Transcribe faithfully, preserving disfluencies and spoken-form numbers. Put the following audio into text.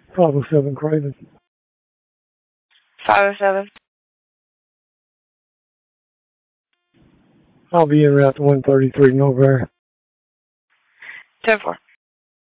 five oh seven Craven. five oh seven. I'll be in route to one thirty-three Novare. ten four.